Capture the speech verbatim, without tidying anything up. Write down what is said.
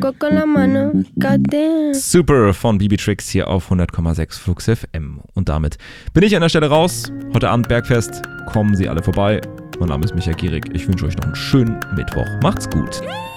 coco con la mano. Goddamn. Super von B B Tricks hier auf hundert Komma sechs Flux F M. Und damit bin ich an der Stelle raus. Heute Abend Bergfest. Kommen Sie alle vorbei. Mein Name ist Michael Gierig. Ich wünsche euch noch einen schönen Mittwoch. Macht's gut.